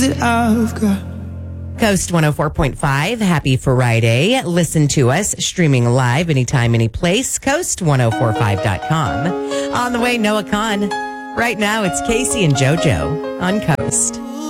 I've got. Coast 104.5, happy Friday. Listen to us streaming live anytime, any place. Coast1045.com. On the way, Noah Khan. Right now, it's Casey and JoJo on Coast.